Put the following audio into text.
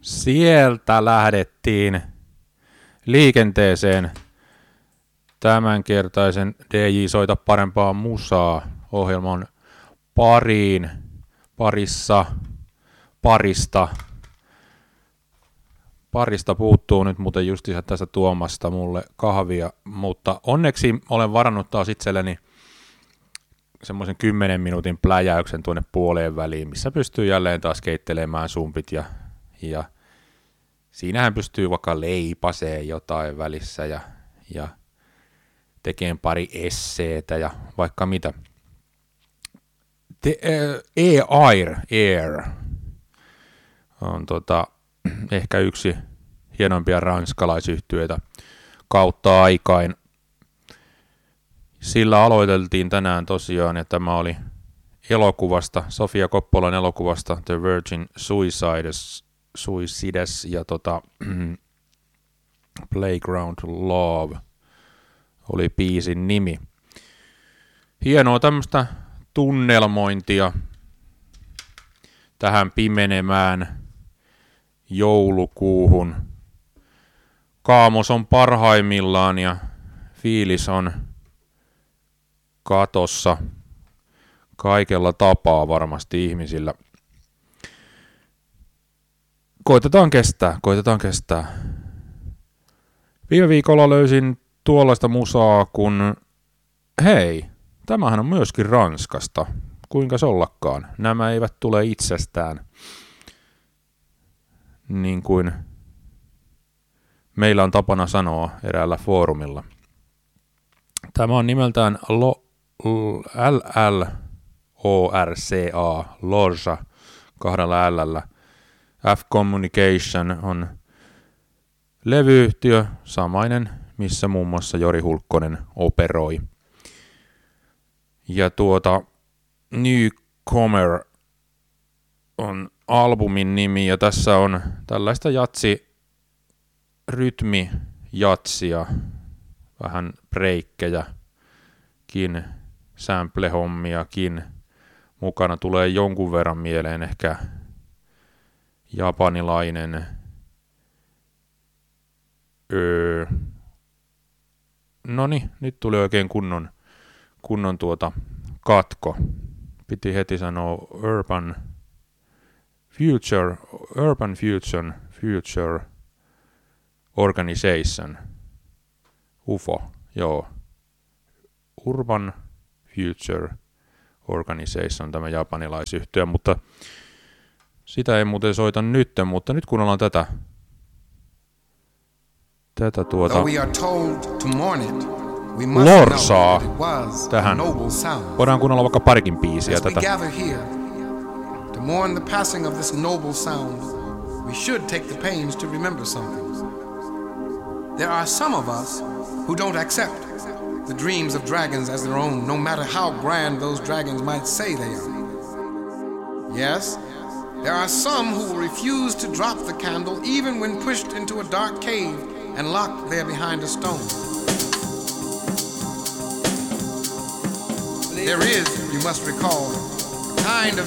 Sieltä lähdettiin liikenteeseen tämänkertaisen DJ Soita parempaa musaa ohjelman parista puuttuu nyt muuten justiinsa tästä tuomasta mulle kahvia, mutta onneksi olen varannut taas itselleni semmoisen 10 minuutin pläjäyksen tuonne puoleen väliin, missä pystyy jälleen taas keittelemään sumpit ja siinähän pystyy vaikka leipaseen jotain välissä ja tekemään pari esseetä ja vaikka mitä. Air on ehkä yksi hienoimpia ranskalaisyhtyeitä kautta aikain. Sillä aloiteltiin tänään tosiaan, ja tämä oli elokuvasta, Sofia Coppolan elokuvasta The Virgin Suicides ja Playground Love oli biisin nimi. Hienoa tämmöistä tunnelmointia tähän pimenemään joulukuuhun. Kaamos on parhaimmillaan ja fiilis on katossa kaikella tapaa varmasti ihmisillä. Koitetaan kestää. Viime viikolla löysin tuollaista musaa kun hei, tämähän on myöskin Ranskasta. Kuinka ollakaan? Nämä eivät tule itsestään. Niin kuin meillä on tapana sanoa eräällä foorumilla. Tämä on nimeltään LLORCA, Lorsa, 2 L:llä. F-Communication on levyyhtiö, samainen, missä muun muassa Jori Hulkkonen operoi. Ja Newcomer on albumin nimi, ja tässä on tällaista rytmijatsia, vähän breikkejäkin, sample-hommiakin. Mukana tulee jonkun verran mieleen ehkä japanilainen noniin, nyt tuli oikein kunnon katko. Piti heti sanoa Urban Future Organization. UFO, joo. Urban Future Organization, tämä japanilaisyhtiö, mutta sitä ei muuten soita nytten, mutta nyt kun ollaan tätä Lorsaa tähän. Voidaan kuunnella vaikka parikin biisiä tätä. To mourn the passing of this noble sound, we should take the pains to remember some things. There are some of us who don't accept the dreams of dragons as their own, no matter how grand those dragons might say they are. Yes, there are some who will refuse to drop the candle even when pushed into a dark cave and locked there behind a stone. There is, you must recall, a kind of